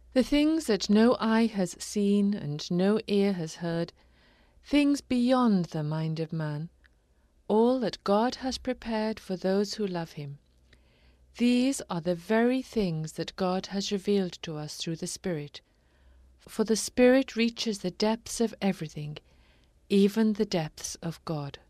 The things that no eye has seen and no ear has heard, things beyond the mind of man, all that God has prepared for those who love him. These are the very things that God has revealed to us through the Spirit. For the Spirit reaches the depths of everything, even the depths of God.